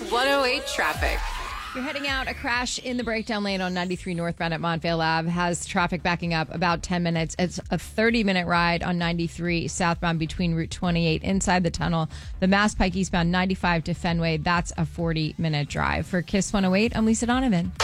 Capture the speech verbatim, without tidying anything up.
one oh eight traffic. You're heading out. A crash in the breakdown lane on ninety-three northbound at Montvale Ave has traffic backing up about ten minutes. It's a thirty-minute ride on ninety-three southbound between Route twenty-eight inside the tunnel. The Mass Pike eastbound ninety-five to Fenway, that's a forty-minute drive. For Kiss one oh eight, I'm Lisa Donovan.